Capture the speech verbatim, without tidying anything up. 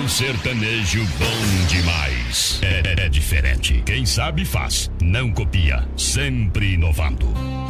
um sertanejo bom demais. É, é diferente. Quem sabe faz, não copia. Sempre inovando.